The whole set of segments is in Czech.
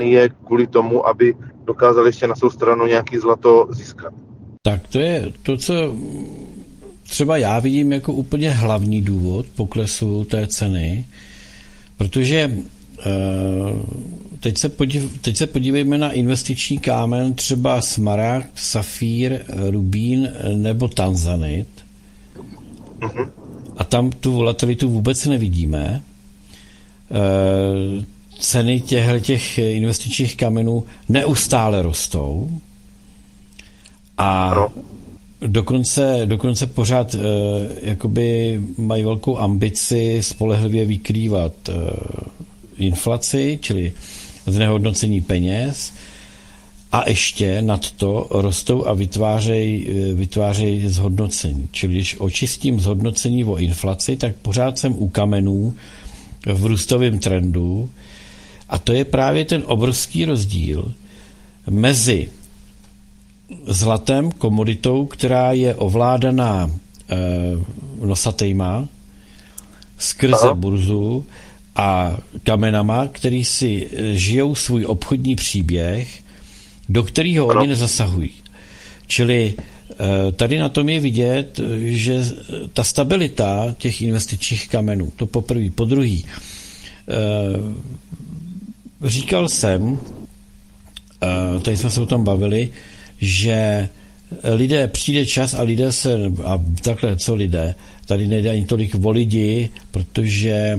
je kvůli tomu, aby dokázali ještě na svou stranu nějaký zlato získat. Tak to je to, co třeba já vidím jako úplně hlavní důvod poklesu té ceny, protože teď se podívejme na investiční kámen, třeba smaragd, safír, rubín nebo tanzanit. A tam tu volatilitu vůbec nevidíme. Ceny těch investičních kamenů neustále rostou a dokonce pořád jakoby mají velkou ambici spolehlivě vykrývat inflaci, čili znehodnocení peněz, a ještě nad to rostou a vytvářejí zhodnocení. Čili když očistím zhodnocení o inflaci, tak pořád jsem u kamenů v růstovém trendu, a to je právě ten obrovský rozdíl mezi zlatem, komoditou, která je ovládaná nosatejma skrze burzu, a kamenama, který si žijou svůj obchodní příběh, do kterého oni nezasahují. Čili tady na tom je vidět, že ta stabilita těch investičních kamenů, to poprvé, po druhý, říkal jsem, tady jsme se o tom bavili, že přijde čas a lidé a takhle, co lidé, tady nejde ani tolik o lidi, protože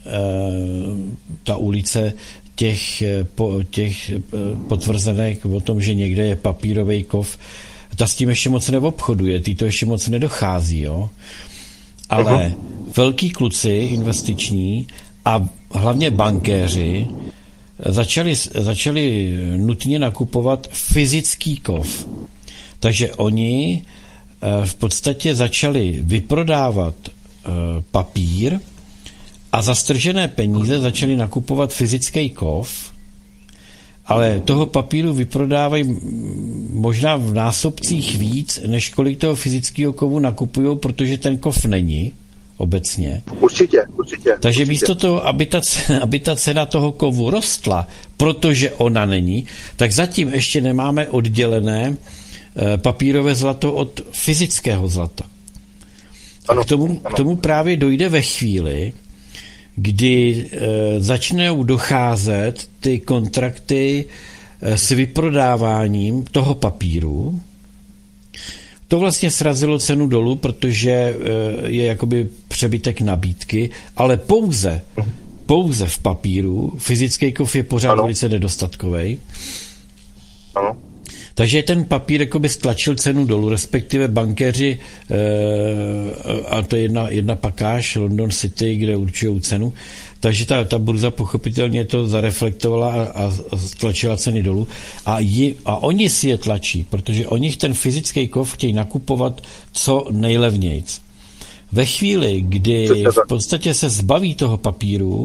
ta ulice těch potvrzenek o tom, že někde je papírový kov, ta s tím ještě moc neobchoduje, to ještě moc nedochází, jo. Ale velký kluci investiční a hlavně bankéři začali nutně nakupovat fyzický kov. Takže oni v podstatě začali vyprodávat papír a za stržené peníze začali nakupovat fyzický kov, ale toho papíru vyprodávají možná v násobcích víc, než kolik toho fyzického kovu nakupují, protože ten kov není obecně. Určitě. Takže místo toho, aby ta cena toho kovu rostla, protože ona není, tak zatím ještě nemáme oddělené papírové zlato od fyzického zlata. K tomu právě dojde ve chvíli, kdy začnou docházet ty kontrakty s vyprodáváním toho papíru. To vlastně srazilo cenu dolů, protože je jakoby přebytek nabídky, ale pouze v papíru. Fyzický kov je pořád velice nedostatkový. Ano. Takže ten papír jakoby stlačil cenu dolů, respektive bankéři, a to je jedna pakáž, London City, kde určují cenu, takže ta burza pochopitelně to zareflektovala a stlačila ceny dolů. A oni si je tlačí, protože oni ten fyzický kov chtějí nakupovat co nejlevnějc. Ve chvíli, kdy v podstatě se zbaví toho papíru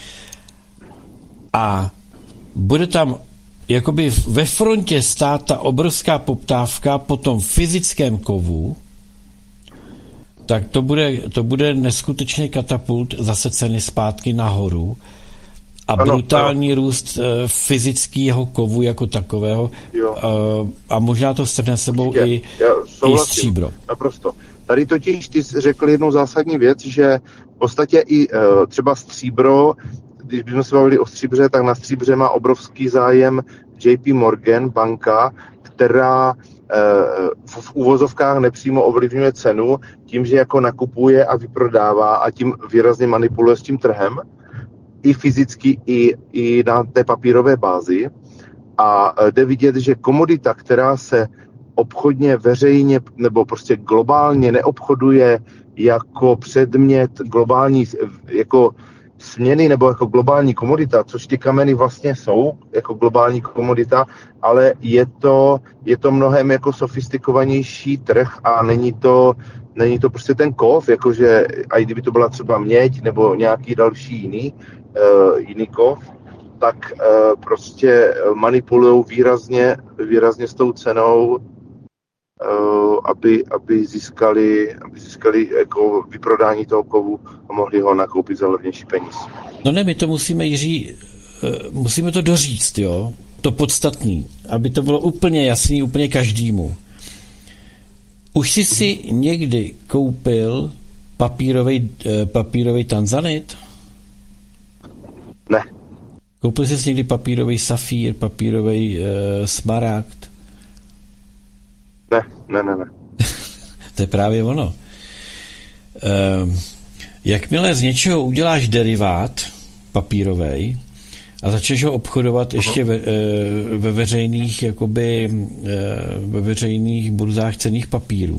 a bude tam jakoby ve frontě stát ta obrovská poptávka po tom fyzickém kovu, tak to bude neskutečný katapult zase ceny zpátky nahoru a brutální růst fyzického kovu jako takového, a možná to strhne sebou i stříbro. Naprosto. Tady totiž ty jsi řekl jednu zásadní věc, že v podstatě i třeba stříbro, když bychom se bavili o stříbře, tak na stříbře má obrovský zájem JP Morgan, banka, která v uvozovkách nepřímo ovlivňuje cenu tím, že jako nakupuje a vyprodává a tím výrazně manipuluje s tím trhem, i fyzicky, i na té papírové bázi. A jde vidět, že komodita, která se obchodně, veřejně nebo prostě globálně neobchoduje jako předmět globální, jako směny nebo jako globální komodita, což ty kameny vlastně jsou jako globální komodita, ale je to mnohem jako sofistikovanější trh a není to prostě ten kov, jakože a i kdyby to byla třeba měď nebo nějaký další jiný kov, tak prostě manipulujou výrazně s tou cenou, aby získali jako vyprodání toho kovu a mohli ho nakoupit za levnější peníz. No ne, my to musíme, Jiří, musíme to doříct, jo, to podstatný, aby to bylo úplně jasný, úplně každému. Už jsi si někdy koupil papírový tanzanit? Ne. Koupil jsi někdy papírový safír, papírový smaragd? Ne. To je právě ono. Jakmile z něčeho uděláš derivát papírový a začneš ho obchodovat ještě ve veřejných, ve veřejných burzách cenných papírů,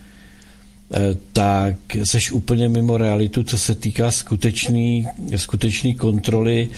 tak seš úplně mimo realitu, co se týká skutečný kontroly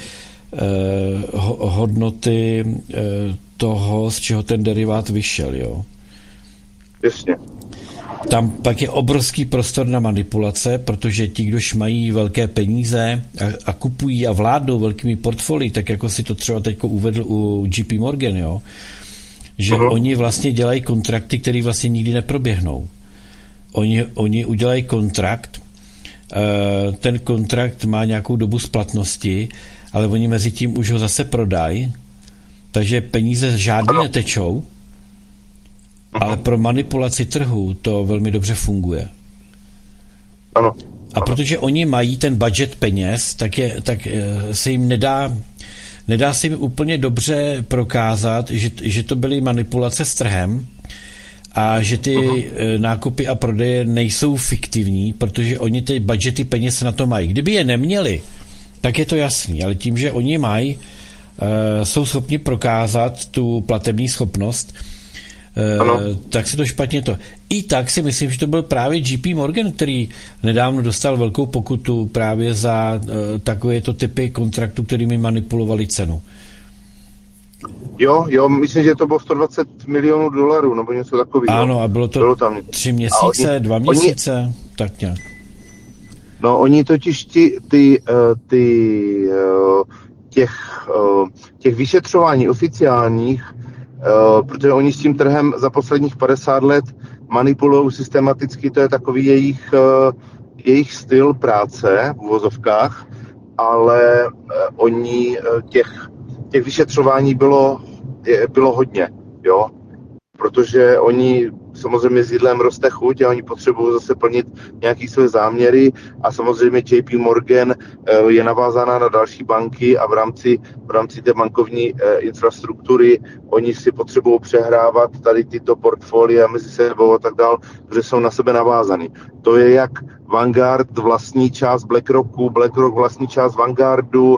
hodnoty toho, z čeho ten derivát vyšel, jo. Jasně. Tam pak je obrovský prostor na manipulace, protože ti, kdož mají velké peníze a kupují a vládnou velkými portfolii, tak jako si to třeba teď uvedl u JP Morgan, jo, že oni vlastně dělají kontrakty, které vlastně nikdy neproběhnou. Oni udělají kontrakt, ten kontrakt má nějakou dobu splatnosti, ale oni mezi tím už ho zase prodají, takže peníze žádný netečou, ale pro manipulaci trhu to velmi dobře funguje. Ano. A protože oni mají ten budget peněz, tak se jim nedá se jim úplně dobře prokázat, že to byly manipulace s trhem a že ty nákupy a prodeje nejsou fiktivní, protože oni ty budgety peněz na to mají. Kdyby je neměli, tak je to jasný, ale tím, že oni mají, jsou schopni prokázat tu platební schopnost, tak se to špatně to. I tak si myslím, že to byl právě JP Morgan, který nedávno dostal velkou pokutu právě za takovéto typy kontraktů, kterými manipulovali cenu. Jo, myslím, že to bylo $120 milionů, nebo něco takového. Ano, a bylo tam 3 měsíce, 2 měsíce, tak nějak. No, oni totiž těch vyšetřování oficiálních, protože oni s tím trhem za posledních 50 let manipulují systematicky, to je takový jejich styl práce v uvozovkách, ale oni těch vyšetřování bylo hodně, jo, protože oni samozřejmě s jídlem roste chuť a oni potřebují zase plnit nějaké své záměry a samozřejmě JP Morgan je navázaná na další banky a v rámci té bankovní infrastruktury oni si potřebují přehrávat tady tyto portfolia mezi sebou a tak dál, protože jsou na sebe navázaný. To je jak Vanguard vlastní část BlackRocku, BlackRock vlastní část Vanguardu,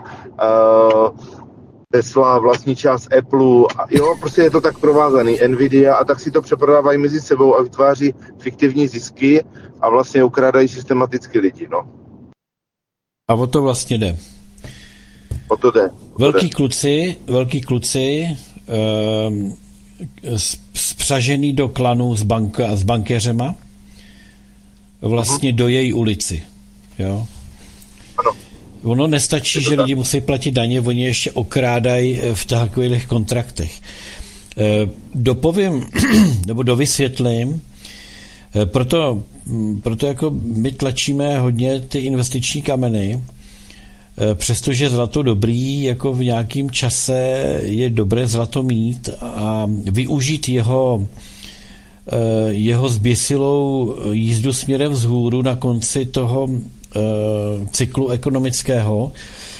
Tesla vlastní část Apple, jo, prostě je to tak provázaný, Nvidia, a tak si to přeprodávají mezi sebou a vytváří fiktivní zisky a vlastně ukrádají systematicky lidi, no. A o to vlastně jde. O to jde. Velký kluci, spřažený do klanu s bankéřema, vlastně do její ulici, jo. Ano. Ono nestačí, že lidi musí platit daně, oni ještě okrádají v takových kontraktech. Dopovím, nebo dovysvětlím, proto jako my tlačíme hodně ty investiční kameny, přestože zlato dobrý, jako v nějakém čase je dobré zlato mít a využít jeho zběsilou jízdu směrem vzhůru na konci toho cyklu ekonomického.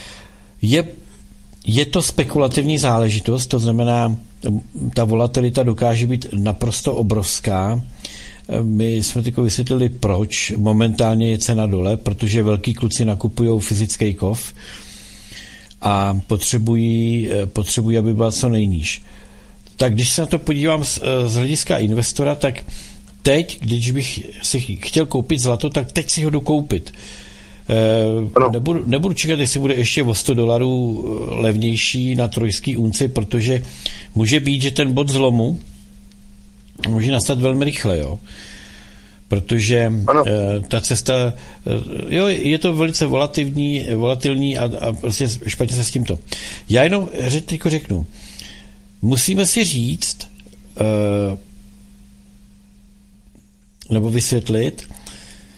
Je to spekulativní záležitost, to znamená, ta volatilita dokáže být naprosto obrovská. My jsme teď vysvětlili, proč momentálně je cena dole, protože velký kluci nakupují fyzický kov a potřebují, aby byla co nejníž. Tak když se na to podívám z hlediska investora, tak teď, když bych si chtěl koupit zlato, tak teď si ho jdu koupit. Nebudu čekat, jestli bude ještě o $100 levnější na trojský unci, protože může být, že ten bod zlomu může nastat velmi rychle, jo. Protože ta cesta, jo, je to velice volatilní a prostě špatně se s tímto. Já jenom řeknu, musíme si říct, nebo vysvětlit,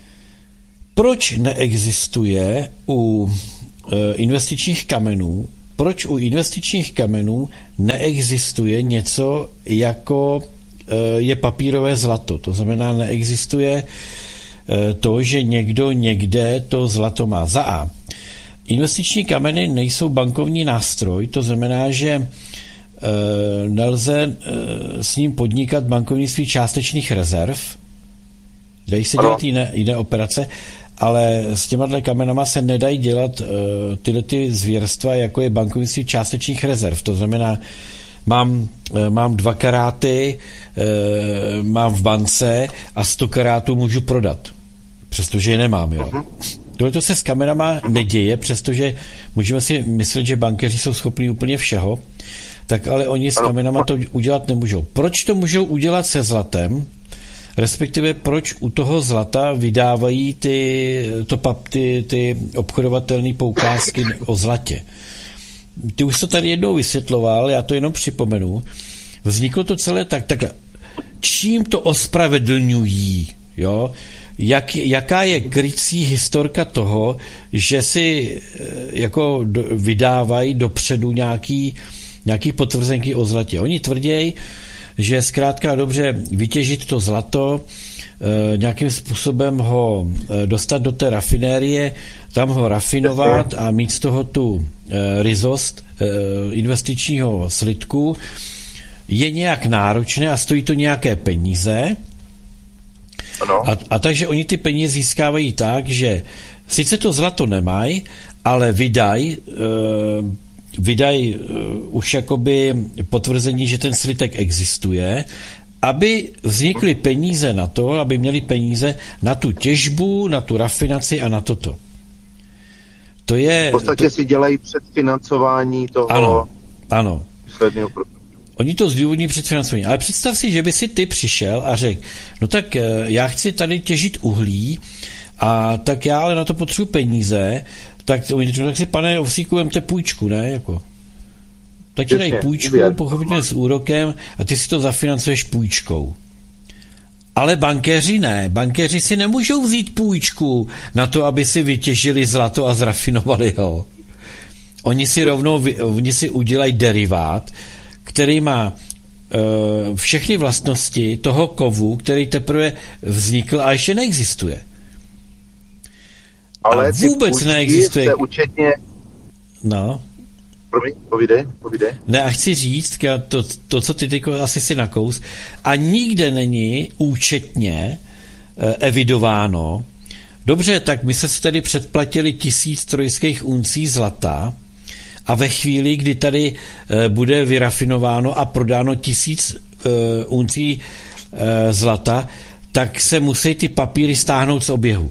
proč neexistuje u investičních kamenů proč u investičních kamenů neexistuje něco jako je papírové zlato. To znamená, neexistuje to, že někdo někde to zlato má. Za A. Investiční kameny nejsou bankovní nástroj, to znamená, že nelze s ním podnikat bankovnictví částečných rezerv, dají se dělat jiné operace, ale s těma kamenama se nedají dělat tyhle ty zvěrstva, jako je bankovnictví částečných rezerv. To znamená, mám 2 karáty, mám v bance a 100 karátů můžu prodat, přestože je nemám. Jo. Tohle se s kamenama neděje, přestože můžeme si myslet, že bankéři jsou schopní úplně všeho, tak ale oni s kamenama to udělat nemůžou. Proč to můžou udělat se zlatem? Respektive proč u toho zlata vydávají ty obchodovatelné poukázky o zlatě? Ty už to tady jednou vysvětloval, já to jenom připomenu. Vzniklo to celé takhle. Čím to ospravedlňují? Jo? Jaká je krycí historka toho, že si jako vydávají dopředu nějaký potvrzenky o zlatě? Oni tvrdějí, že zkrátka dobře vytěžit to zlato, nějakým způsobem ho dostat do té rafinérie, tam ho rafinovat a mít z toho tu ryzost investičního slitku, je nějak náročné a stojí to nějaké peníze. A takže oni ty peníze získávají tak, že sice to zlato nemají, ale vydají už jakoby potvrzení, že ten slitek existuje, aby vznikly peníze na to, aby měli peníze na tu těžbu, na tu rafinaci a na toto. To je... V podstatě si dělají předfinancování toho... Ano. Oni to zdůvodní předfinancování. Ale představ si, že by si ty přišel a řekl, no tak já chci tady těžit uhlí a tak já ale na to potřebuji peníze, tak si, pane Ovsíku, vemte půjčku, ne? Jako. Tak ti dají půjčku, pochopitelně s úrokem a ty si to zafinancuješ půjčkou. Ale bankéři ne. Bankéři si nemůžou vzít půjčku na to, aby si vytěžili zlato a zrafinovali ho. Oni si udělají derivát, který má všechny vlastnosti toho kovu, který teprve vznikl a ještě neexistuje. Ale a vůbec neexistuje. Účetně... No. Povídej. Ne, a chci říct, to co ty teď asi si nakous, a nikde není účetně evidováno. Dobře, tak my se si tady předplatili 1000 trojských uncí zlata a ve chvíli, kdy tady bude vyrafinováno a prodáno 1000 uncí zlata, tak se musí ty papíry stáhnout z oběhu.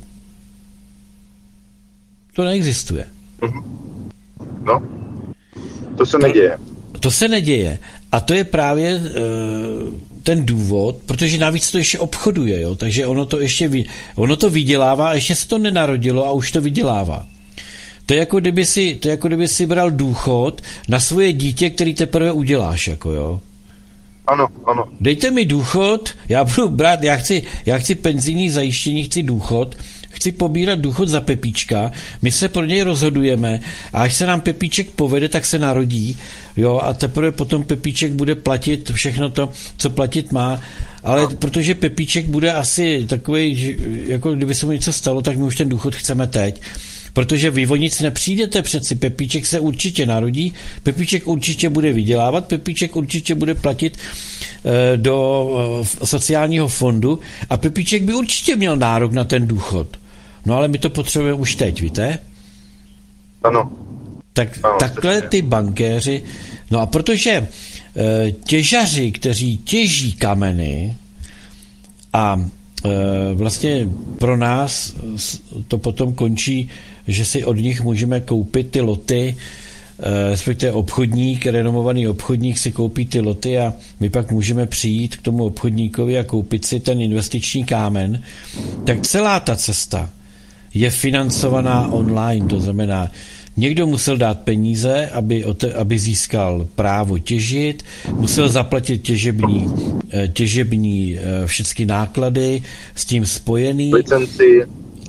To neexistuje. No, to se neděje. To se neděje. A to je právě ten důvod, protože navíc to ještě obchoduje, jo? Takže ono to vydělává a ještě se to nenarodilo a už to vydělává. To je jako kdyby si bral důchod na svoje dítě, který teprve uděláš, jako jo. Ano. Dejte mi důchod, já budu brát, já chci penzijní zajištění, chci důchod, chci pobírat důchod za Pepíčka, my se pro něj rozhodujeme a až se nám Pepíček povede, tak se narodí, jo, a teprve potom Pepíček bude platit všechno to, co platit má, ale protože Pepíček bude asi takový, jako kdyby se mu něco stalo, tak my už ten důchod chceme teď. Protože vy o nic nepřijdete přeci, Pepíček se určitě narodí, Pepíček určitě bude vydělávat, Pepíček určitě bude platit do sociálního fondu a Pepíček by určitě měl nárok na ten důchod. No ale my to potřebujeme už teď, víte? Ano. Takhle ty bankéři, no a protože těžaři, kteří těží kameny a vlastně pro nás to potom končí, že si od nich můžeme koupit ty loty, respektive renomovaný obchodník si koupí ty loty a my pak můžeme přijít k tomu obchodníkovi a koupit si ten investiční kámen, tak celá ta cesta je financovaná online, to znamená, někdo musel dát peníze, aby získal právo těžit, musel zaplatit těžební všechny náklady s tím spojený.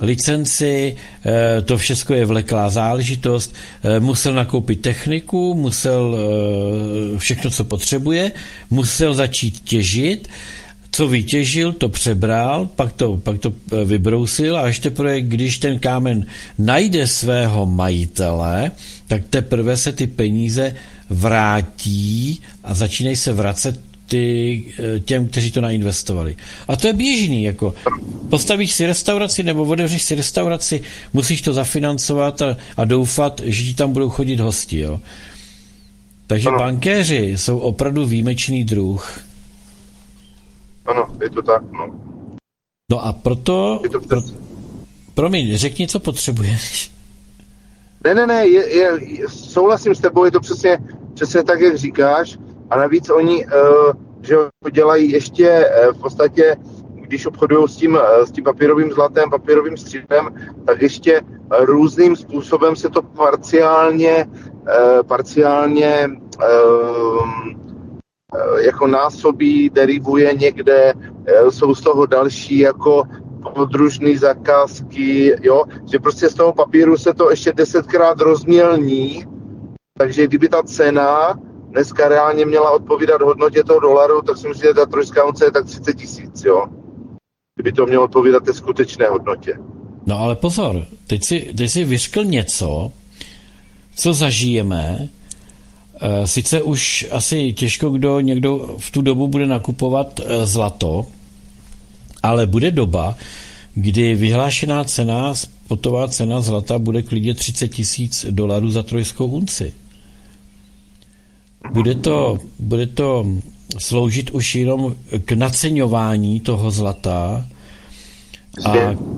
licenci, to všechno je vleklá záležitost, musel nakoupit techniku, musel všechno, co potřebuje, musel začít těžit, co vytěžil, to přebral, pak to vybrousil a až teprve, když ten kámen najde svého majitele, tak teprve se ty peníze vrátí a začínají se vracet těm, kteří to nainvestovali. A to je běžný, jako postavíš si restauraci nebo otevřeš si restauraci, musíš to zafinancovat a doufat, že ti tam budou chodit hosti, jo. Takže bankéři jsou opravdu výjimečný druh. Ano, je to tak, no. No a proto... Promiň, řekni, co potřebuješ. Ne, souhlasím s tebou, je to přesně tak, jak říkáš. A navíc oni, že to dělají ještě v podstatě, když obchodují s tím papírovým zlatem, papírovým stříbrem, tak ještě různým způsobem se to parciálně jako násobí, derivuje někde, jsou z toho další jako podružné zakázky, jo, že prostě z toho papíru se to ještě 10krát rozmělní, takže kdyby ta cena dneska reálně měla odpovídat hodnotě toho dolaru, tak si myslím, že ta trojská unce je tak 30 000, jo. Kdyby to mělo odpovídat té skutečné hodnotě. No ale pozor, teď si vyřkl něco, co zažijeme. Sice už asi těžko někdo v tu dobu bude nakupovat zlato, ale bude doba, kdy vyhlášená cena, spotová cena zlata bude klidně $30,000 za trojskou unci. Bude to sloužit už jenom k naceňování toho zlata a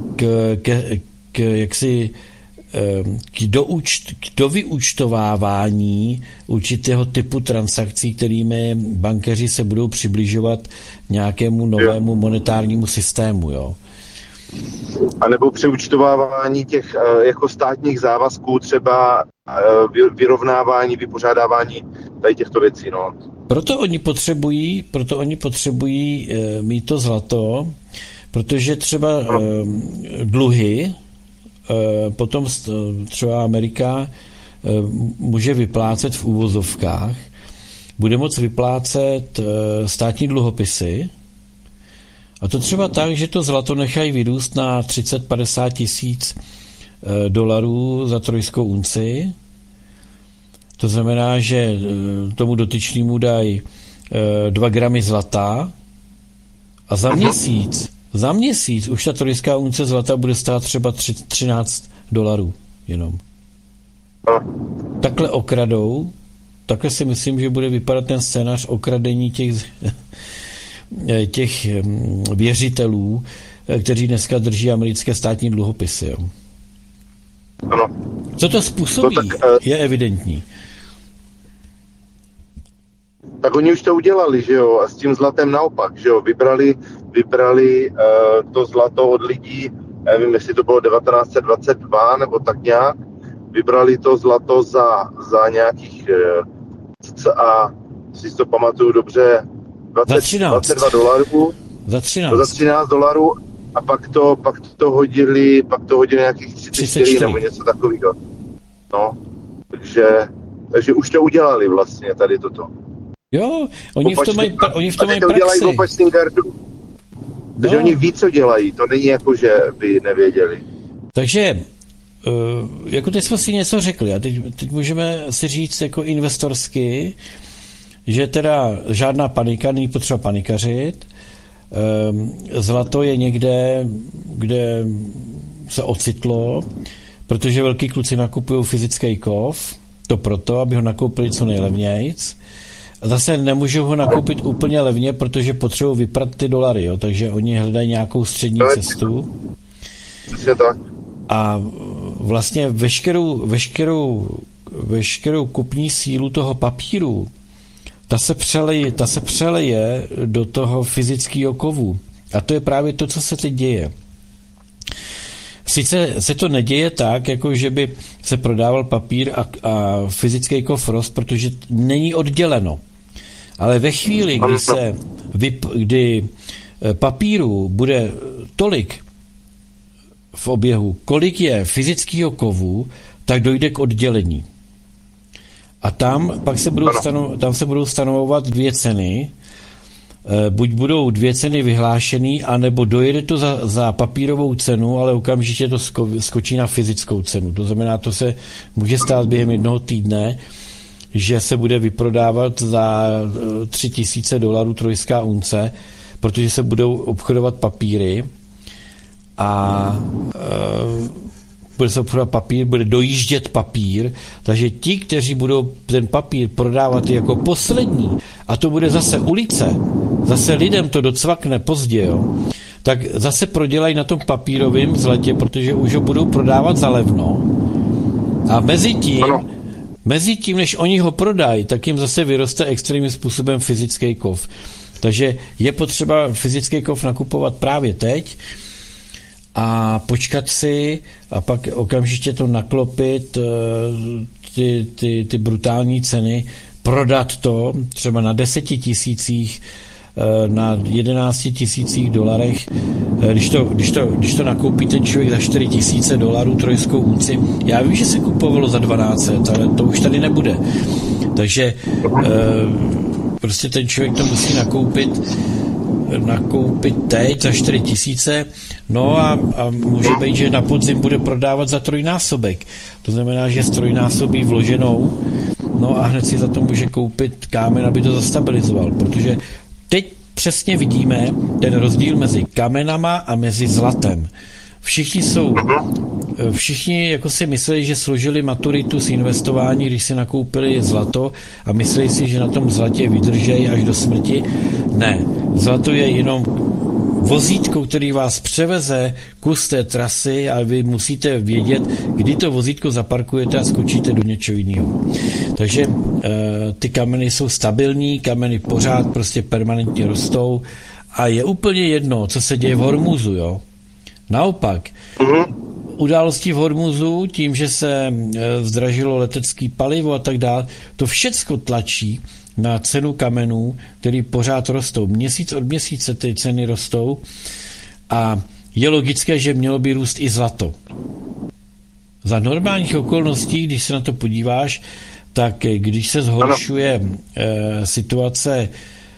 k dovyúčtovávání určitého typu transakcí, kterými bankéři se budou přibližovat nějakému novému monetárnímu systému, jo. A nebo přeúčtovávání těch jako státních závazků, třeba vyrovnávání, vypořádávání tady těchto věcí, no. Proto oni potřebují mít to zlato, protože třeba dluhy, potom třeba Amerika může vyplácet v úvozovkách, bude moct vyplácet státní dluhopisy, a to třeba tak, že to zlato nechají vyrůst na 30-50 tisíc dolarů za trojskou unci. To znamená, že tomu dotyčnému dají 2 gramy zlata a za měsíc už ta trojská unce zlata bude stát třeba $13 jenom. Takhle okradou, takhle si myslím, že bude vypadat ten scénář okradení těch věřitelů, kteří dneska drží americké státní dluhopisy. Jo. Ano. Co to způsobí, je evidentní. Tak oni už to udělali, že jo, a s tím zlatem naopak, že jo, vybrali to zlato od lidí, nevím, jestli to bylo 1922 nebo tak nějak, vybrali to zlato za nějakých a si to pamatuju dobře, $22. Za 13. Za $13 a pak to hodili nějakých 34 nebo něco takového. No, takže už to udělali vlastně tady toto. Jo, oni v tom mají praxi. To dělají v opačným gardu. Takže oni ví, co dělají, to není jako, že by nevěděli. Takže, jako teď jsme si něco řekli a teď můžeme si říct jako investorsky, že teda žádná panika, není potřeba panikařit, zlato je někde, kde se ocitlo, protože velký kluci nakupují fyzický kov, to proto, aby ho nakoupili co nejlevnějc. Zase nemůžou ho nakoupit úplně levně, protože potřebují vyprat ty dolary, jo? Takže oni hledají nějakou střední cestu. A vlastně veškerou kupní sílu toho papíru, ta se přeleje do toho fyzického kovu. A to je právě to, co se teď děje. Sice se to neděje tak, jako že by se prodával papír a fyzický kov rost, protože není odděleno. Ale ve chvíli, kdy papíru bude tolik v oběhu, kolik je fyzického kovu, tak dojde k oddělení. A tam pak se budou stanovovat dvě ceny. Buď budou dvě ceny vyhlášený, anebo dojede to za papírovou cenu, ale okamžitě to skočí na fyzickou cenu. To znamená, to se může stát během jednoho týdne, že se bude vyprodávat za $3,000 trojská unce, protože se budou obchodovat papíry a bude se obchodovat papír, bude dojíždět papír, takže ti, kteří budou ten papír prodávat jako poslední, a to bude zase ulice, zase lidem to docvakne pozdě, jo, tak zase prodělají na tom papírovém zlatě, protože už ho budou prodávat za levno a mezi tím, než oni ho prodají, tak jim zase vyroste extrémním způsobem fyzický kov. Takže je potřeba fyzický kov nakupovat právě teď a počkat si a pak okamžitě to naklopit, ty brutální ceny, prodat to třeba na 10 000, na 11 000 dolarech, když to nakoupí ten člověk za $4,000 trojskou unci. Já vím, že se kupovalo za 1200, ale to už tady nebude. Takže prostě ten člověk to musí nakoupit teď za 4 000, no a může být, že na podzim bude prodávat za trojnásobek. To znamená, že s trojnásobí vloženou, no a hned si za to může koupit kámen, aby to zastabilizoval, protože teď přesně vidíme ten rozdíl mezi kamenama a mezi zlatem. Všichni jako si mysleli, že složili maturitu z investování, když si nakoupili zlato a mysleli si, že na tom zlatě vydržejí až do smrti. Ne, zlato je jenom vozítko, který vás převeze kus té trasy a vy musíte vědět, kdy to vozítko zaparkujete a skočíte do něčeho jiného. Takže ty kameny jsou stabilní, kameny pořád prostě permanentně rostou a je úplně jedno, co se děje v Hormuzu, jo. Naopak, události v Hormuzu, tím, že se zdražilo letecké palivo a tak dále, to všecko tlačí na cenu kamenů, který pořád rostou. Měsíc od měsíce ty ceny rostou a je logické, že mělo by růst i zlato. Za normálních okolností, když se na to podíváš, tak když se zhoršuje situace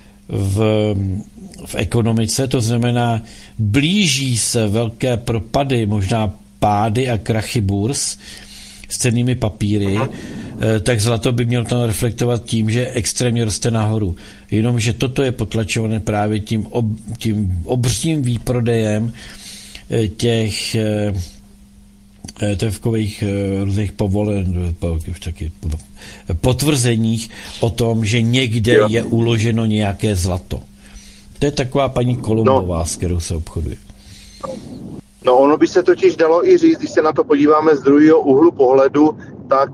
v ekonomice, to znamená, blíží se velké propady, možná pády a krachy burz s cennými papíry, tak zlato by mělo tam reflektovat tím, že extrémně roste nahoru. Jenomže toto je potlačované právě tím obřím výprodejem těch takových různých potvrzeních o tom, že někde je uloženo nějaké zlato. To je taková paní Kolumbová, s kterou se obchoduje. No ono by se totiž dalo i říct, když se na to podíváme z druhého úhlu pohledu, tak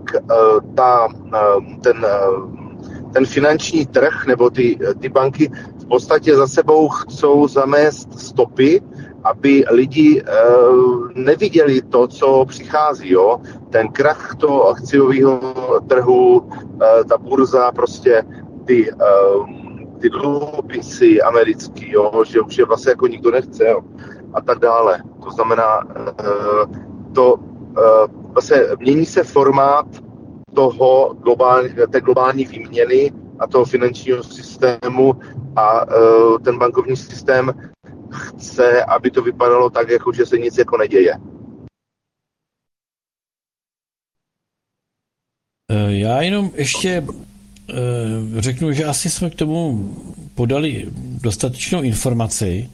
ten finanční trh nebo ty banky v podstatě za sebou chcou zamést stopy, aby lidi neviděli to, co přichází. Jo? Ten krach toho akciového trhu, ta burza, prostě ty dluhopisy americký, jo? Že už je vlastně jako nikdo nechce, jo? A tak dále. To znamená, vlastně mění se formát té globální výměny a toho finančního systému a ten bankovní systém chce, aby to vypadalo tak, jako že se nic jako neděje. Já jenom ještě řeknu, že asi jsme k tomu podali dostatečnou informaci.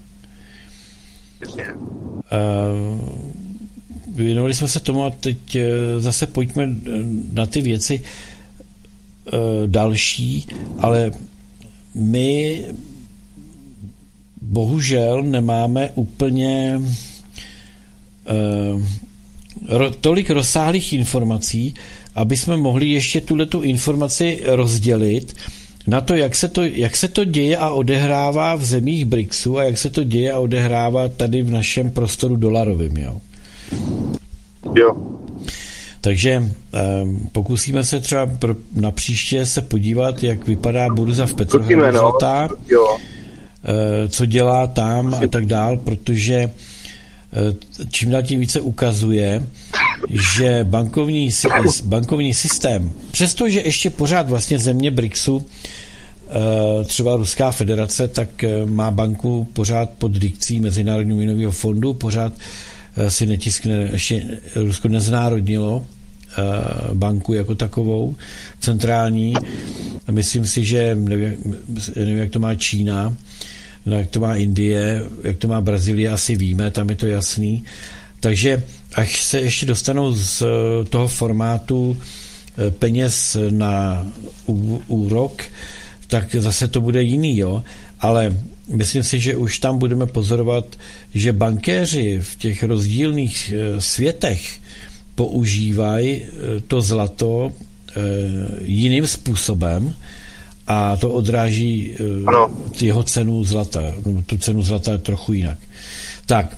Věnovali jsme se tomu a teď zase pojďme na ty věci další, ale my bohužel nemáme úplně tolik rozsáhlých informací, aby jsme mohli ještě tuhletu informaci rozdělit na to, jak se to děje a odehrává v zemích BRICSu a jak se to děje a odehrává tady v našem prostoru dolarovým. Jo. Takže pokusíme se třeba na příště se podívat, jak vypadá burza v Petrohradu zlata, co dělá tam a tak dál, protože čím dál tím více ukazuje, že bankovní systém, přestože ještě pořád vlastně země BRICSu, třeba Ruská federace, tak má banku pořád pod dikcí Mezinárodního měnového fondu, pořád si netiskne, ještě Rusko neznárodnilo banku jako takovou, centrální. Myslím si, že nevím, jak to má Čína, jak to má Indie, jak to má Brazílie, asi víme, tam je to jasný. Takže až se ještě dostanou z toho formátu peněz na úrok, tak zase to bude jiný, jo. Ale myslím si, že už tam budeme pozorovat, že bankéři v těch rozdílných světech používají to zlato jiným způsobem a to odráží jeho cenu zlata. Tu cenu zlata je trochu jinak. Tak,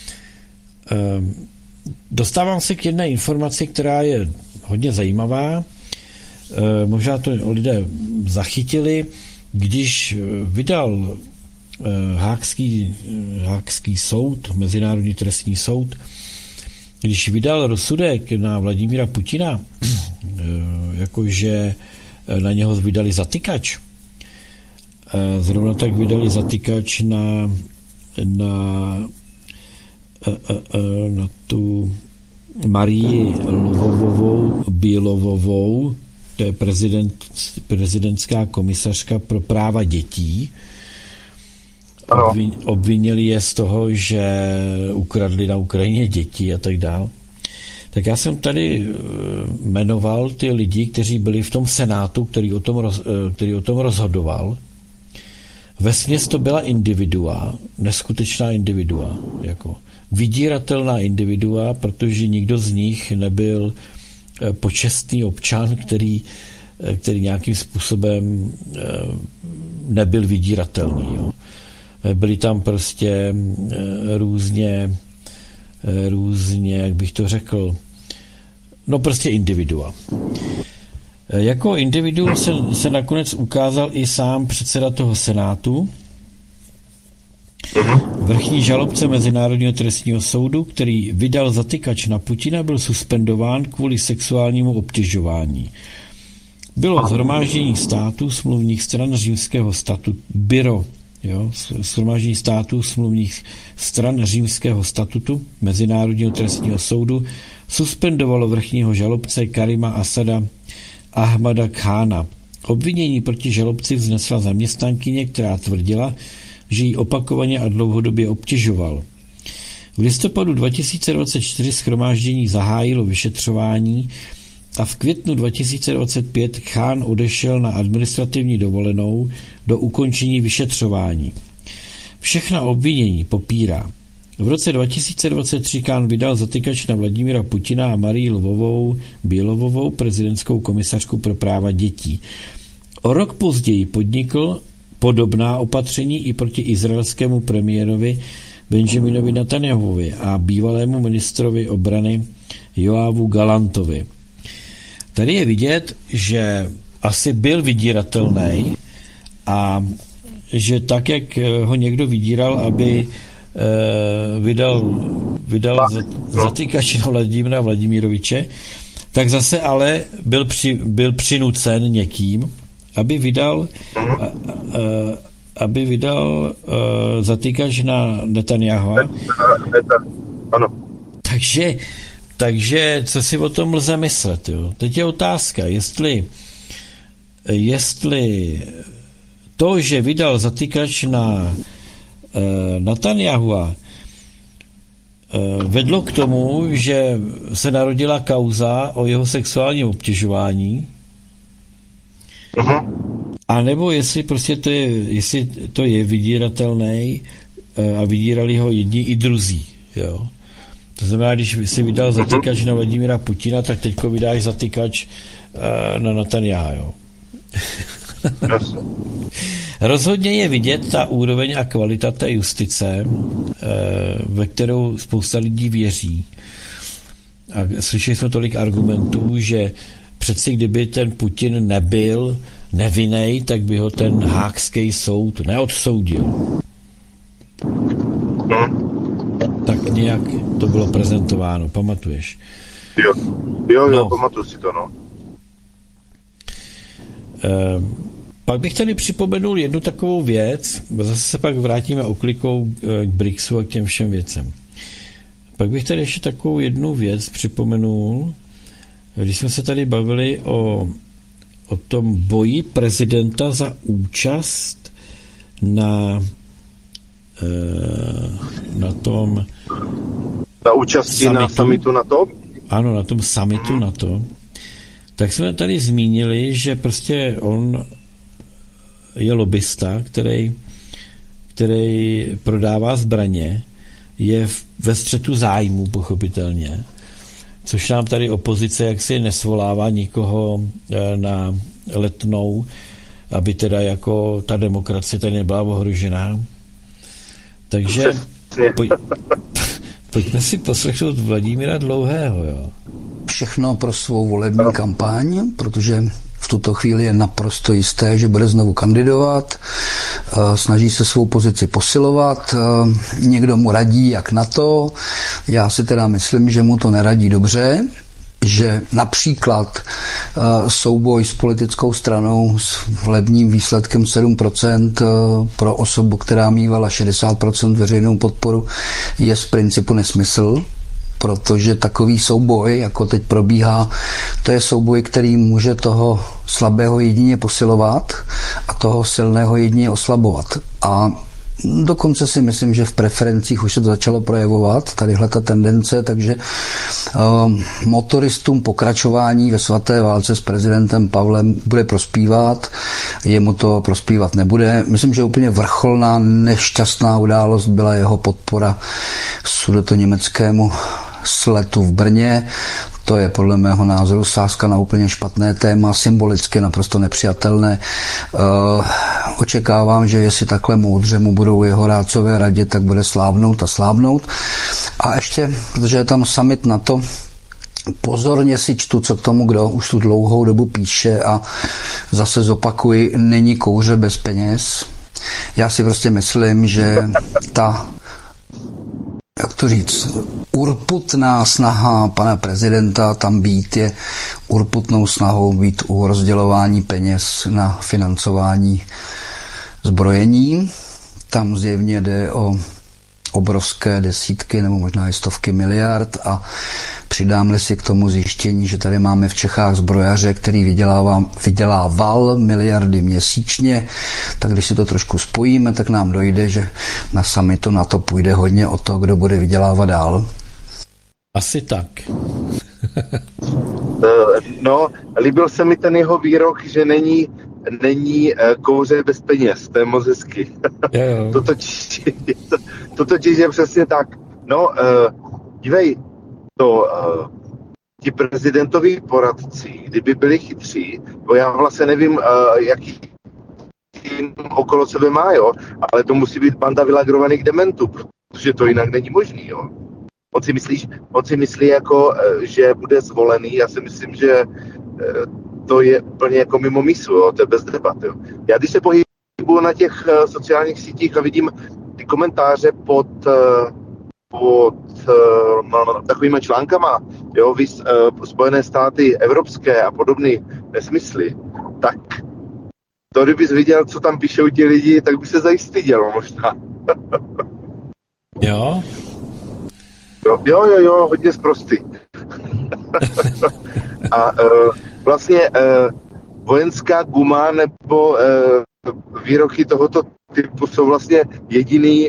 dostávám se k jedné informaci, která je hodně zajímavá. Možná to lidé zachytili, když vydal Haagský soud, Mezinárodní trestní soud, když vydal rozsudek na Vladimíra Putina, jakože na něho vydali zatykač, zrovna tak vydali zatykač na tu Marii Bělovovou, to je prezidentská komisařka pro práva dětí. Obvinili je z toho, že ukradli na Ukrajině děti a tak dále. Tak já jsem tady jmenoval ty lidi, kteří byli v tom senátu, který o tom rozhodoval. Vesměs to byla individua, neskutečná individua, jako vydíratelná individua, protože nikdo z nich nebyl počestný občan, který nějakým způsobem nebyl vydíratelný. Jo. Byli tam prostě různě, jak bych to řekl, no prostě individua. Jako individuum se nakonec ukázal i sám předseda toho senátu, vrchní žalobce Mezinárodního trestního soudu, který vydal zatykač na Putina, byl suspendován kvůli sexuálnímu obtěžování. Bylo shromáždění států smluvních stran Římského statutu, shromáždění států smluvních stran Římského statutu Mezinárodního trestního soudu suspendovalo vrchního žalobce Karima Asada Ahmada Khána. Obvinění proti žalobci vznesla zaměstnankyně, která tvrdila, že ji opakovaně a dlouhodobě obtěžoval. V listopadu 2024 shromáždění zahájilo vyšetřování a v květnu 2025 Khan odešel na administrativní dovolenou do ukončení vyšetřování. Všechna obvinění popírá. V roce 2023 Khan vydal zatykač na Vladimíra Putina a Marii Bělovovou, prezidentskou komisařku pro práva dětí. O rok později podnikl podobná opatření i proti izraelskému premiérovi Benjaminovi Netanjahuvi a bývalému ministrovi obrany Joavu Galantovi. Tady je vidět, že asi byl vydíratelný a že tak, jak ho někdo vydíral, aby vydal zatykač na Vladimíra Vladimiroviče, tak zase ale byl přinucen někým, aby vydal zatykač na Netanyahua. Ano. Takže co si o tom lze myslet? Jo? Teď je otázka, jestli to, že vydal zatykač na Netanyahua, vedlo k tomu, že se narodila kauza o jeho sexuálním obtěžování, a nebo jestli prostě to je vydíratelný a vydírali ho jedni i druzí. Jo? To znamená, když si vydal zatykač na Vladimíra Putina, tak teďko vydáš zatykač na Netanjahu. Jo? Rozhodně je vidět ta úroveň a kvalita té justice, ve kterou spousta lidí věří. A slyšeli jsme tolik argumentů, že přeci kdyby ten Putin nebyl nevinnej, tak by ho ten Haagský soud neodsoudil. Tak nějak to bylo prezentováno, pamatuješ? Jo, pamatuju si to, no. Pak bych tady připomenul jednu takovou věc, zase se pak vrátíme oklikou k BRICSu a k těm všem věcem. Pak bych tady ještě takovou jednu věc připomenul, když jsme se tady bavili o tom boji prezidenta za účast na tom Na účasti na summitu NATO? Ano, na tom summitu NATO. Tak jsme tady zmínili, že prostě on je lobista, který prodává zbraně, je ve střetu zájmu, pochopitelně, což nám tady opozice jaksi nesvolává nikoho na Letnou, aby teda jako ta demokracie tady nebyla ohrožená. Takže pojďme si poslechnout Vladimíra Dlouhého. Jo. Všechno pro svou volební kampaň, protože v tuto chvíli je naprosto jisté, že bude znovu kandidovat, snaží se svou pozici posilovat, někdo mu radí jak na to, já si teda myslím, že mu to neradí dobře, že například souboj s politickou stranou s volebním výsledkem 7% pro osobu, která mívala 60% veřejnou podporu, je z principu nesmysl, protože takový souboj, jako teď probíhá, to je souboj, který může toho slabého jedině posilovat a toho silného jedině oslabovat. A dokonce si myslím, že v preferencích už se to začalo projevovat, tadyhle ta tendence, takže motoristům pokračování ve svaté válce s prezidentem Pavlem bude prospívat, jemu to prospívat nebude. Myslím, že úplně vrcholná nešťastná událost byla jeho podpora sudetoněmeckému sletu v Brně. To je podle mého názoru sázka na úplně špatné téma, symbolicky naprosto nepřijatelné. Očekávám, že jestli takhle moudře mu budou jeho rádcové radit, tak bude slávnout a slávnout. A ještě, protože je tam summit NATO, pozorně si čtu, co k tomu kdo už tu dlouhou dobu píše a zase zopakuji, není kouře bez peněz. Já si prostě myslím, že ta, jak to říct, urputná snaha pana prezidenta tam být je urputnou snahou být u rozdělování peněz na financování zbrojení. Tam zjevně jde o obrovské desítky nebo možná i stovky miliard a přidáme si k tomu zjištění, že tady máme v Čechách zbrojaře, který vydělával miliardy měsíčně, tak když si to trošku spojíme, tak nám dojde, že na summitu na to půjde hodně o to, kdo bude vydělávat dál. Asi tak. No, líbil se mi ten jeho výrok, že není kouře bez peněz, to je moc hezky. To totiž je přesně tak. No, dívej, ti prezidentoví poradci, kdyby byli chytří, bo já vlastně nevím, jaký okolo sebe má, jo, ale to musí být banda vylagrovaných dementů, protože to jinak není možný, jo. On si myslí jako, že bude zvolený, já si myslím, že to je úplně jako mimo mysl, jo, to je bez debat, jo. Já když se pohybuju na těch sociálních sítích a vidím ty komentáře pod takovými článkama, jo, Spojené státy evropské a podobné nesmysly, tak to, kdybys viděl, co tam píšou ti lidi, tak by se zastyděl možná. Jo? Jo, hodně sprostý. A vlastně vojenská guma nebo výroky tohoto typu jsou vlastně jediný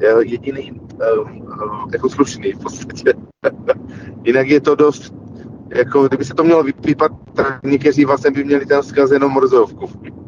jako slušný v podstatě. Jinak je to dost, jako kdyby se to mělo vypípat, tak někteří vlastně by měli ten vzkaz jenom Morzovku.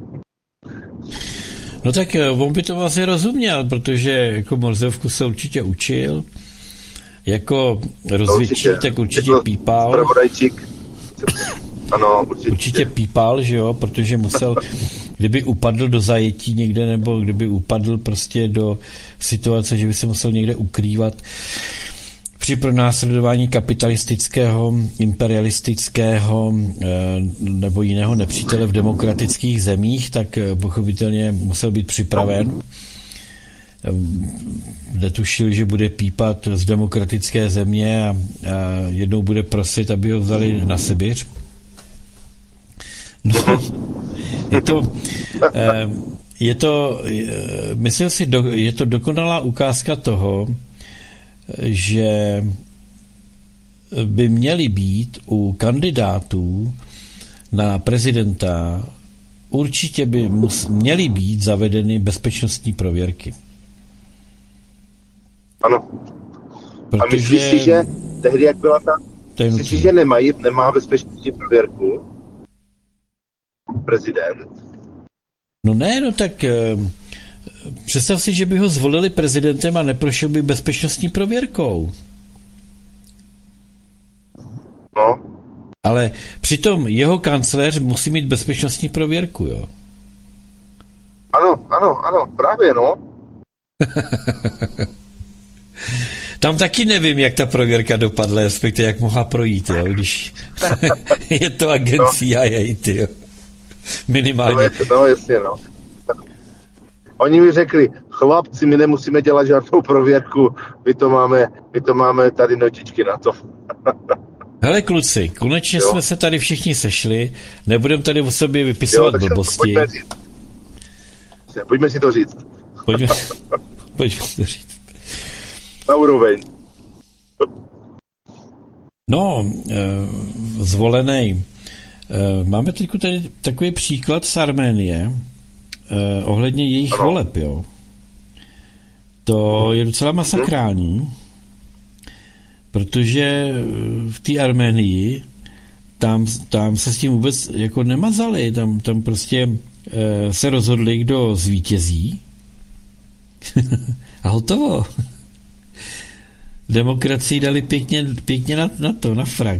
No tak on by to vlastně rozuměl, protože jako Morzovku se určitě učil, jako rozvědčí, tak určitě pípal. Spravodajčík. Ano, určitě pípal, že jo, protože musel, kdyby upadl do zajetí někde, nebo kdyby upadl prostě do situace, že by se musel někde ukrývat při pronásledování kapitalistického, imperialistického nebo jiného nepřítele v demokratických zemích, tak pochopitelně musel být připraven. netušil, že bude pípat z demokratické země a jednou bude prosit, aby ho vzali na Sibiř. No, myslím si, je to dokonalá ukázka toho, že by měly být u kandidátů na prezidenta, určitě by měly být zavedeny bezpečnostní prověrky. Ano. Protože... A myslíš si, že tehdy, jak byla ta... Myslíš si, že nemá bezpečnostní prověrku prezident? No ne, no tak představ si, že by ho zvolili prezidentem a neprošel by bezpečnostní prověrkou. No. Ale přitom jeho kancléř musí mít bezpečnostní prověrku, jo? Ano, právě, no. Tam taky nevím, jak ta prověrka dopadla, respektive jak mohla projít, jo, když je to agent CIA, tyjo. Minimálně. No, jasně, no. Oni mi řekli, chlapci, my nemusíme dělat žádnou prověrku, my to máme tady notičky na to. Hele kluci, konečně jsme se tady všichni sešli, nebudeme tady o sobě vypisovat blbosti. Pojďme si to říct. Pojďme si to říct. Na úroveň. No, zvolený. Máme teď tady takový příklad z Arménie ohledně jejich voleb, jo. To je docela masakrální, protože v té Arménii tam se s tím vůbec jako nemazali, tam prostě se rozhodli, kdo zvítězí a hotovo. Demokracii dali pěkně na frak.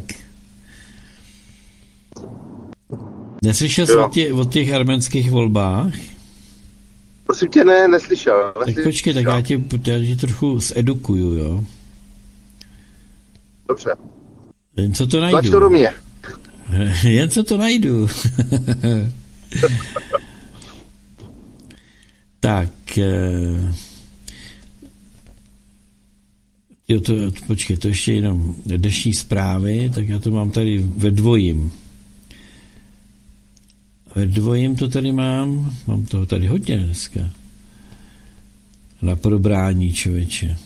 Neslyšel jsi o těch arménských volbách? Prosím tě, neslyšel. Tak počkej, tak já tě trochu zedukuju, jo? Dobře. Jen co to najdu. Tlač to do mě. Jen co to najdu. Tak. Počkej, to ještě jenom dnešní zprávy, tak já to mám tady ve dvojím. Ve dvojím to tady mám toho tady hodně dneska. Na probrání, člověče.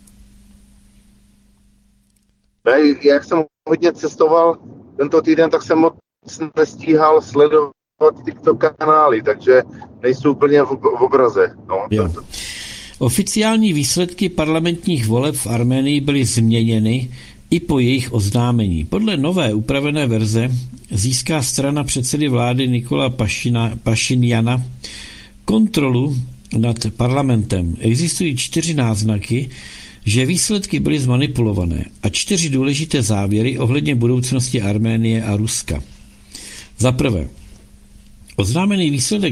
Jak jsem hodně cestoval tento týden, tak jsem moc nestíhal sledovat tyto kanály, takže nejsou úplně v obraze. No. Oficiální výsledky parlamentních voleb v Arménii byly změněny i po jejich oznámení. Podle nové upravené verze získá strana předsedy vlády Nikola Pašinjana kontrolu nad parlamentem. Existují 4 náznaky, že výsledky byly zmanipulované a 4 důležité závěry ohledně budoucnosti Arménie a Ruska. Za prvé, oznámený výsledek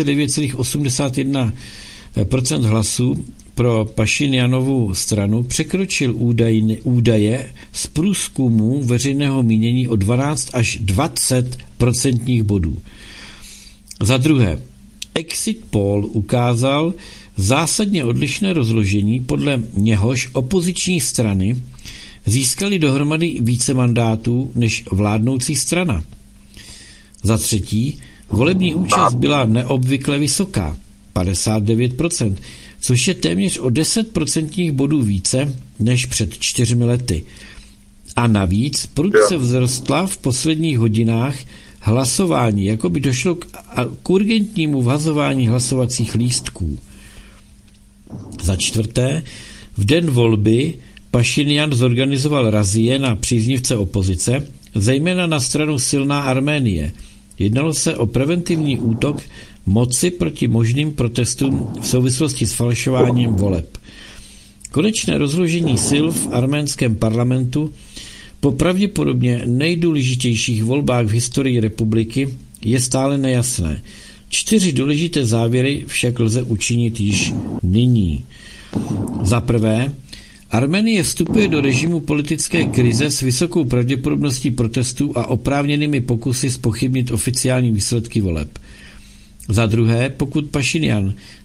49,81% hlasů pro Pašinjanovu stranu překročil údaje z průzkumu veřejného mínění o 12 až 20% bodů. Za druhé, exit poll ukázal zásadně odlišné rozložení, podle něhož opoziční strany získaly dohromady více mandátů než vládnoucí strana. Za třetí, volební účast byla neobvykle vysoká, 59%, což je téměř o 10% bodů více než před 4 lety. A navíc prudce vzrostla v posledních hodinách hlasování, jako by došlo k urgentnímu vhazování hlasovacích lístků. Za čtvrté, v den volby Pašinjan zorganizoval razie na příznivce opozice, zejména na stranu Silná Arménie. Jednalo se o preventivní útok moci proti možným protestům v souvislosti s falšováním voleb. Konečné rozložení sil v arménském parlamentu po pravděpodobně nejdůležitějších volbách v historii republiky je stále nejasné. 4 důležité závěry však lze učinit již nyní. Za prvé, Arménie vstupuje do režimu politické krize s vysokou pravděpodobností protestů a oprávněnými pokusy zpochybnit oficiální výsledky voleb. Za druhé, pokud Pašinjan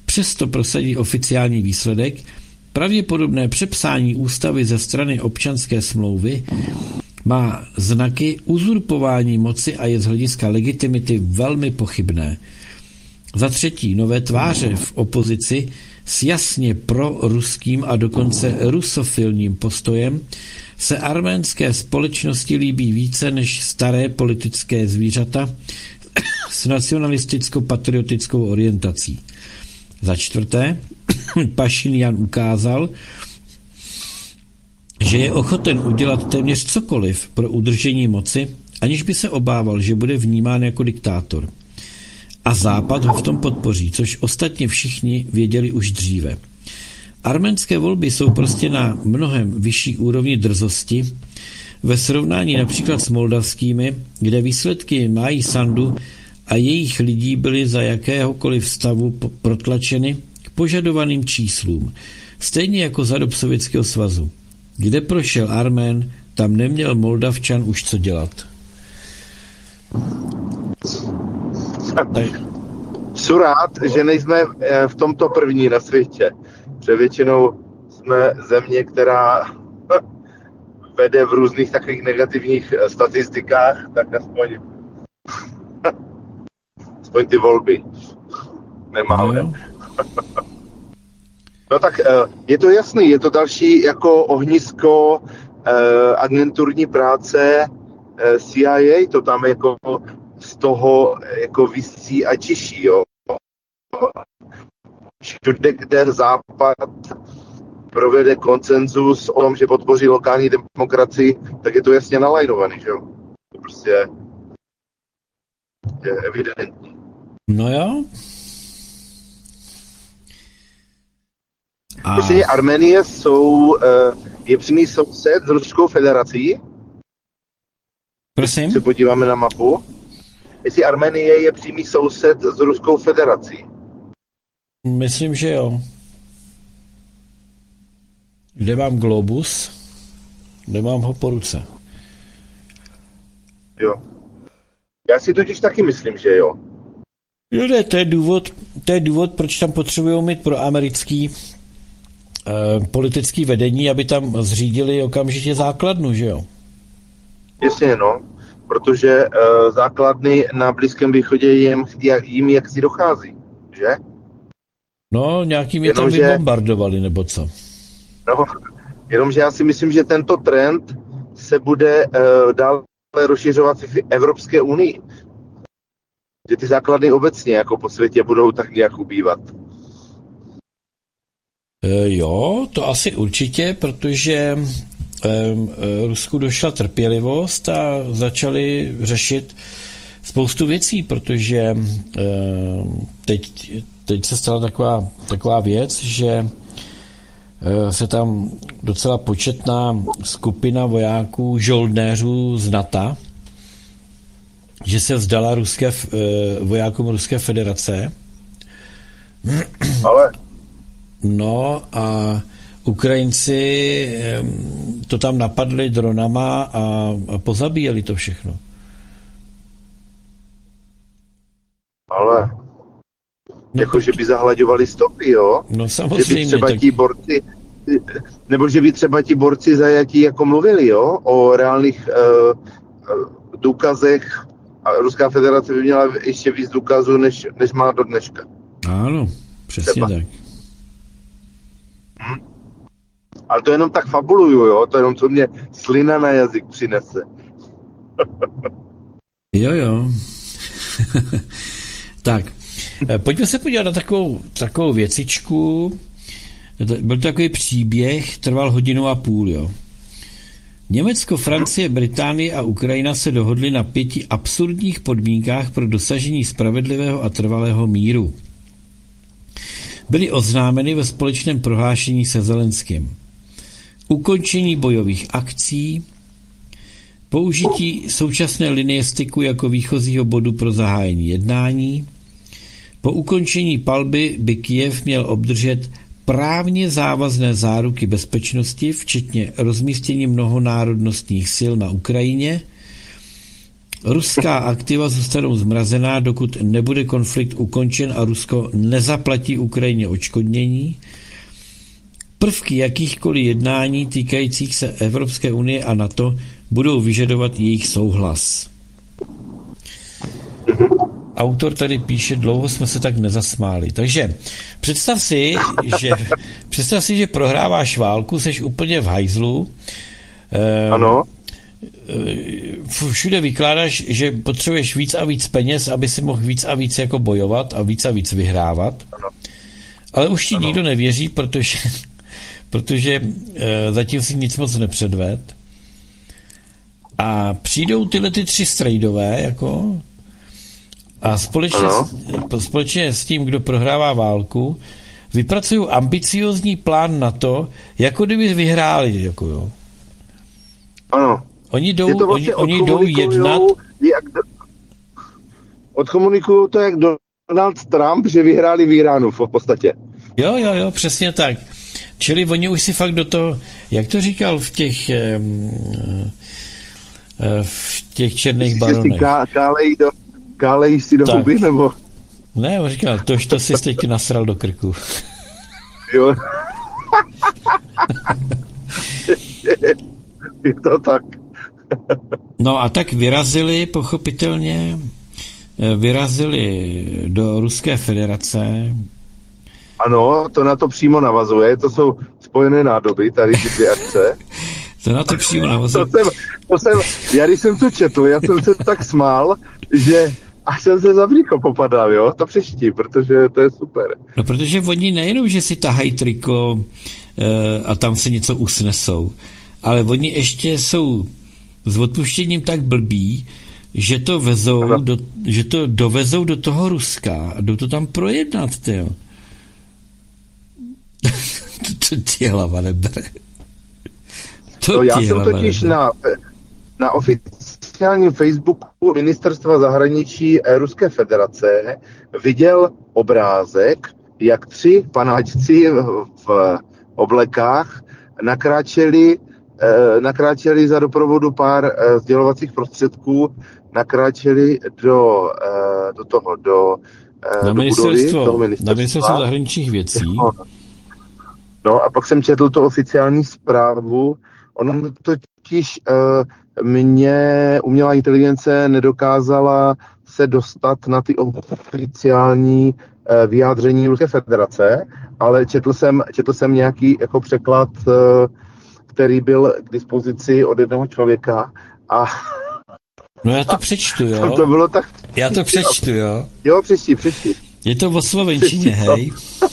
přesto prosadí oficiální výsledek, pravděpodobné přepsání ústavy ze strany občanské smlouvy má znaky uzurpování moci a je z hlediska legitimity velmi pochybné. Za třetí, nové tváře v opozici s jasně proruským a dokonce rusofilním postojem se arménské společnosti líbí více než staré politické zvířata s nacionalisticko-patriotickou orientací. Za čtvrté, Pašinjan ukázal, že je ochoten udělat téměř cokoliv pro udržení moci, aniž by se obával, že bude vnímán jako diktátor. A Západ ho v tom podpoří, což ostatně všichni věděli už dříve. Arménské volby jsou prostě na mnohem vyšší úrovni drzosti ve srovnání například s moldavskými, kde výsledky Máji Sandu a jejich lidí byly za jakéhokoliv stavu protlačeny k požadovaným číslům, stejně jako za dob Sovětského svazu. Kde prošel Armén, tam neměl Moldavčan už co dělat. Jsem rád, že nejsme v tomto první na světě. Protože většinou jsme země, která vede v různých takových negativních statistikách, tak aspoň ty volby nemáme. No tak je to jasný, je to další jako ohnisko agenturní práce CIA, to tam jako z toho jako visí a čiší, jo. Všude, kde Západ provede konsenzus o tom, že podpoří lokální demokracii, tak je to jasně nalajnovaný, že jo. To prostě je evidentní. No jo. Prostě Arménie je přímý soused s Ruskou federací. Prosím? Se podíváme na mapu. Jestli Arménie je přímý soused s Ruskou federací. Myslím, že jo. Kde mám globus? Nemám ho po ruce. Jo. Já si totiž taky myslím, že jo. Jo, ne, to je důvod, proč tam potřebují mít pro americký politický vedení, aby tam zřídili okamžitě základnu, že jo? Jasně, no. Protože základny na Blízkém východě jim jaksi dochází, že? No, nějakým je tam vybombardovali, nebo co? No, jenomže já si myslím, že tento trend se bude dále rozšiřovat v Evropské unii. Že ty základny obecně jako po světě budou tak nějak ubývat. Jo, to asi určitě, protože Rusku došla trpělivost a začali řešit spoustu věcí, protože teď se stala taková věc, že se tam docela početná skupina vojáků, žoldnéřů z NATO, že se vzdala vojákům Ruské federace. Ale no a Ukrajinci to tam napadli dronama a pozabíjeli to všechno. Ale jako, že by zahlaďovali stopy, jo? No samozřejmě. Že by třeba ti borci, nebo že by třeba ti borci zajatí jako mluvili, jo? O reálných důkazech a Ruská federace by měla ještě víc důkazů, než má do dneška. Ano, přesně třeba. Tak. Ale to jenom tak fabuluju, jo? To jenom, co mě slina na jazyk přinese. Jo. Tak, pojďme se podívat na takovou věcičku. Byl to takový příběh, trval 1,5 hodiny, jo. Německo, Francie, Británie a Ukrajina se dohodly na 5 absurdních podmínkách pro dosažení spravedlivého a trvalého míru. Byly oznámeny ve společném prohlášení se Zelenským. Ukončení bojových akcí, použití současné linie styku jako výchozího bodu pro zahájení jednání. Po ukončení palby by Kyjev měl obdržet právně závazné záruky bezpečnosti, včetně rozmístění mnohonárodnostních sil na Ukrajině Ruská aktiva zůstanou zmrazená, dokud nebude konflikt ukončen a Rusko nezaplatí Ukrajině odškodnění. Prvky jakýchkoliv jednání týkajících se Evropské unie a NATO budou vyžadovat jejich souhlas. Autor tady píše, dlouho jsme se tak nezasmáli. Takže představ si, že prohráváš válku, seš úplně v hajzlu. Ano. Všude vykládáš, že potřebuješ víc a víc peněz, aby si mohl víc a víc jako bojovat a víc vyhrávat. Ano. Ale už ti nikdo nevěří, protože zatím si nic moc nepředved. A přijdou tyhle ty 3 strejdové, jako, a společně s tím, kdo prohrává válku, vypracují ambiciózní plán na to, jako kdyby vyhráli. Jako jo. Ano. Oni jdou jednat. Odkomunikují to jak Donald Trump, že vyhráli v Iránu v podstatě. Jo, přesně tak. Čili oni už si fakt do toho, jak to říkal v těch černých baronech. Kálej si do huby, nebo? Ne, on říkal, to si teď nasral do krku. Jo. Je to tak. No a tak pochopitelně vyrazili do Ruské federace. Ano, to na to přímo navazuje, to jsou spojené nádoby, tady ty 2 akce. To na to přímo navazuje. Já když jsem to četl, já jsem se tak smál, že až jsem se za břícho popadal, jo, to přečti, protože to je super. No protože oni nejenom, že si tahají triko a tam se něco usnesou, ale oni ještě jsou s odpuštěním tak blbí, že to dovezou do toho Ruska a jdou to tam projednat, tyjo. To ti hlava nebere. Já jsem totiž na oficiálním Facebooku Ministerstva zahraničí Ruské federace viděl obrázek, jak 3 panáčci v oblekách nakráčeli za doprovodu pár sdělovacích prostředků, nakráčeli do ministerstvo zahraničních věcí. No a pak jsem četl tu oficiální zprávu. Ono totiž umělá inteligence nedokázala se dostat na ty oficiální vyjádření Ruské federace, ale četl jsem nějaký jako překlad, který byl k dispozici od jednoho člověka a no já to přečtu, jo? To bylo tak... Já to přečtu, jo? Jo, přečti. Je to o slovenčině, hej?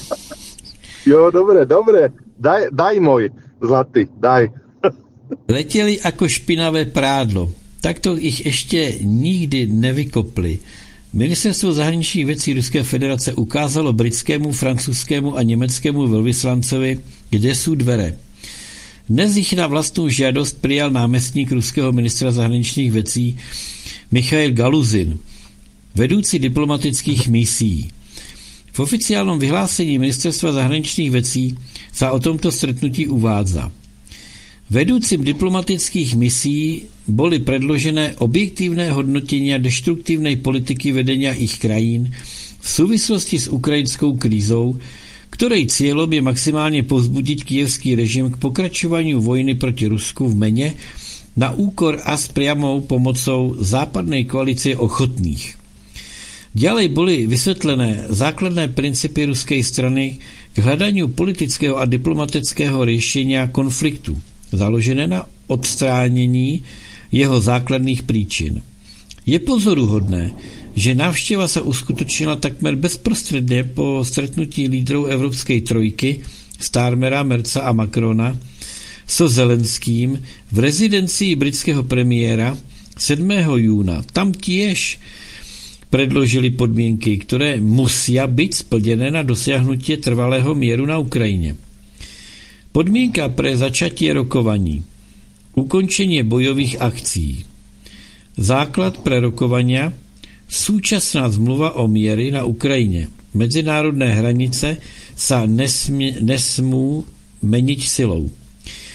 Jo, dobré. Daj můj zlatý, daj. Letěli jako špinavé prádlo. Takto jich ještě nikdy nevykopli. Ministerstvo zahraničních věcí Ruské federace ukázalo britskému, francouzskému a německému velvyslancovi, kde jsou dvere. Dnes jich na vlastní žádost přijal náměstník ruského ministra zahraničních věcí Michail Galuzin, vedoucí diplomatických misí. V oficiálnom vyhlásení Ministerstva zahraničních věcí sa o tomto stretnutí uvádza. Vedúcim diplomatických misí boli predložené objektívne hodnotenia deštruktívnej politiky vedenia ich krajín v súvislosti s ukrajinskou krízou, ktorej cieľom je maximálne povzbudiť kyjevský režim k pokračovaniu vojny proti Rusku v mene na úkor a s priamou pomocou západnej koalície ochotných. Ďalej boli vysvetlené základné princípy ruskej strany k hľadaniu politického a diplomatického riešenia konfliktu, založené na odstránění jeho základných príčin. Je pozoruhodné, že návštěva sa uskutočnila takmer bezprostředně po stretnutí lídrů Evropskej trojky Starmera, Merca a Macrona so Zelenským v rezidencii britského premiéra 7. júna. Tam tiež predložili podmienky, ktoré musia byť splnené na dosiahnutie trvalého mieru na Ukrajine. Podmienka pre začatie rokovaní. Ukončenie bojových akcií. Základ pre rokovania. Súčasná zmluva o miery na Ukrajine. Medzinárodné hranice sa nesmú meniť silou.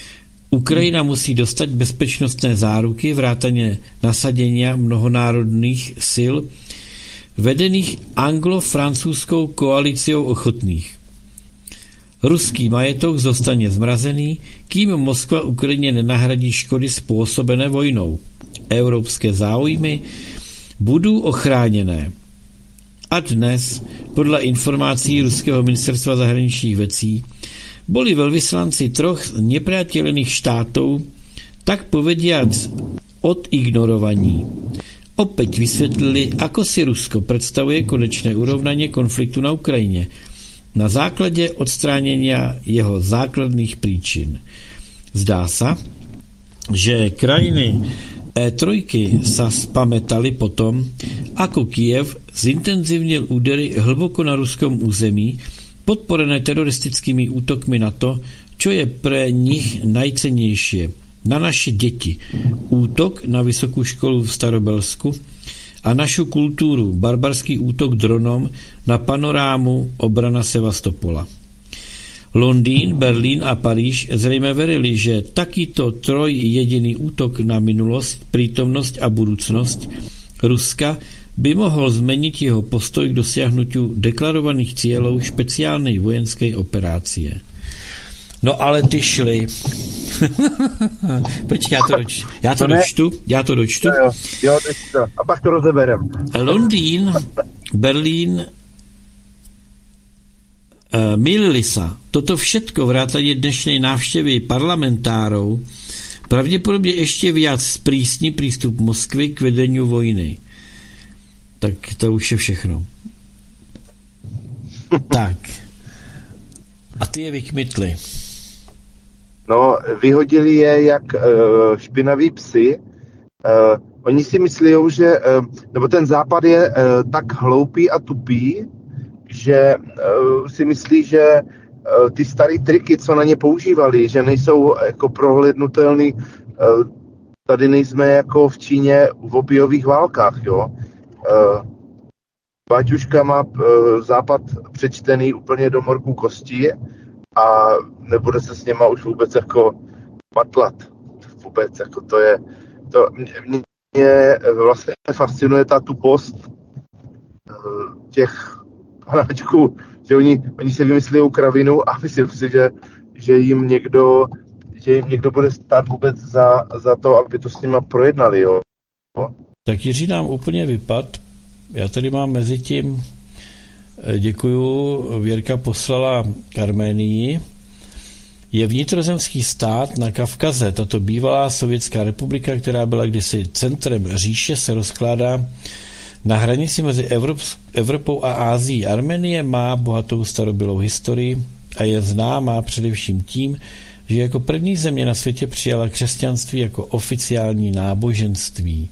Ukrajina musí dostat bezpečnostné záruky, vrátaně nasadění mnohonárodných sil, vedených anglo-francouzskou koaliciou ochotných. Ruský majetok zostane zmrazený, kým Moskva Ukrajině nenahradí škody způsobené vojnou. Evropské záujmy budou ochráněné. A dnes, podle informací ruského ministerstva zahraničních věcí, boli veľvyslanci troch nepriateľených štátov tak povediac odignorovaní. Opäť vysvetlili, ako si Rusko predstavuje konečné urovnanie konfliktu na Ukrajine na základe odstránenia jeho základných príčin. Zdá sa, že krajiny E3 sa spamätali potom, ako Kyjev zintenzívnil údery hlboko na ruskom území, podporené teroristickými útokmi na to, čo je pre nich najcennejšie. Na naše deti. Útok na vysokou školu v Starobelsku a našu kultúru. Barbarský útok dronom na panorámu obrana Sevastopola. Londýn, Berlín a Paríž zrejme verili, že takýto trojjediný útok na minulosť, prítomnosť a budúcnosť Ruska by mohol zmeniť jeho postoj k dosiahnutiu deklarovaných cieľov špeciálnej vojenskej operácie. No ale ty šli. Počkej, já to dočtu. Jo, a pak to rozeberem. Londýn, Berlín, mýlili sa. Toto všetko vrátane dnešnej návštevy parlamentárov pravdepodobne ešte viac sprísni prístup Moskvy k vedeniu vojny. Tak to už je všechno. Tak. A ty je vykmitli. No, vyhodili je jak špinaví psy. Oni si myslí, že nebo ten západ je tak hloupý a tupý, že si myslí, že ty staré triky, co na ně používali, že nejsou jako prohlédnutelný. Tady nejsme jako v Číně v opiových válkách, jo. Baťuška má západ přečtený úplně do morku kostí a nebude se s něma už vůbec jako patlat. Vůbec, jako to je, to mě vlastně fascinuje ta tupost těch panáčků, že oni si vymyslí kravinu a myslím si, že jim někdo bude stát vůbec za to, aby to s nima projednali, jo. Tak Jiří nám úplně vypad. Já tady mám mezi tím, děkuju, Věrka poslala Arménii. Je vnitrozemský stát na Kavkaze. Tato bývalá sovětská republika, která byla kdysi centrem říše, se rozkládá na hranici mezi Evropou a Ázií. Arménie má bohatou starobylou historii a je známá především tím, že jako první země na světě přijala křesťanství jako oficiální náboženství.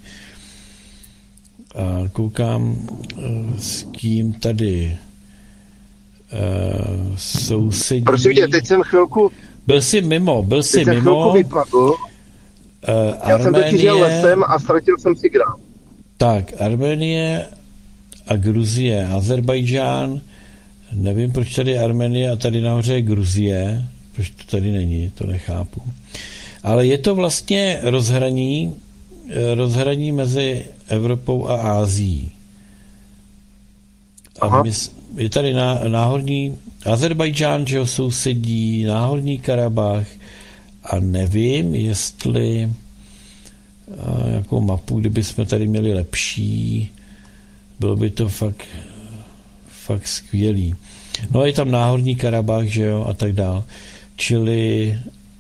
A koukám, s kým tady sousedí. Prosím tě, teď jsem chvilku... Byl jsi mimo. Vypadl. Já jsem totiž jel lesem a ztratil jsem signál. Tak, Arménie a Gruzie, Azerbajdžán, nevím, proč tady je Arménie a tady nahoře je Gruzie, proč to tady není, to nechápu. Ale je to vlastně rozhraní mezi Evropou a Ázií. A je tady náhorní Azerbajdžán, že ho sousedí, náhorní Karabach a nevím, jestli jakou mapu, kdyby jsme tady měli lepší, bylo by to fakt skvělý. No a je tam náhorní Karabach, že jo, a tak dál. Čili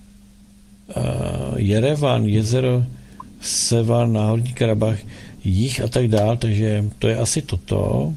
Jerevan, jezero Sevan, náhorní Karabach, jich a tak dál, takže to je asi toto.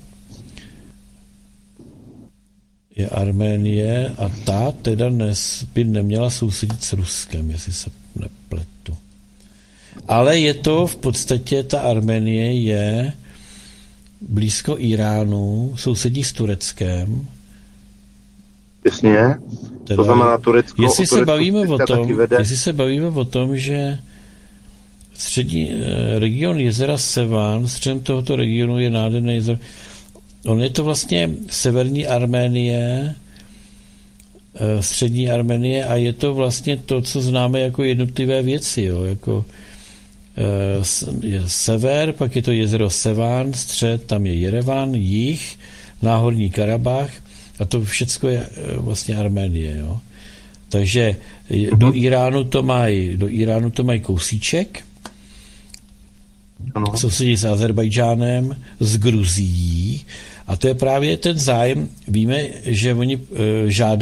Je Arménie a ta teda by neměla sousedit s Ruskem, jestli se nepletu. Ale je to v podstatě, ta Arménie je blízko Iránu, sousedí s Tureckem. Jasně, teda, to znamená Turecko. Jestli se bavíme o tom, že střední region jezera Sevan, středem tohoto regionu je nádherné jezero. On je to vlastně severní Arménie střední Arménie a je to vlastně to, co známe jako jednotlivé věci, jo, jako je sever, pak je to jezero Sevan, střed, tam je Jerevan, jih, Náhorní Karabach a to všechno je vlastně Arménie, jo. Takže do Iránu to mají kousíček, Ano. sousedí s Azerbajdžánem, s Gruzií a to je právě ten zájem. Víme, že oni žádají